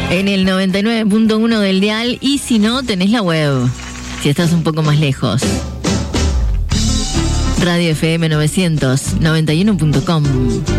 en el 99.1 del dial, y si no, tenés la web, si estás un poco más lejos. Radio FM 991.com.